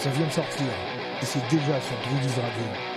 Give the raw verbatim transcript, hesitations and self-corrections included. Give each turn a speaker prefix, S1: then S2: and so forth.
S1: Ça vient de sortir et c'est déjà sur Druids Radio.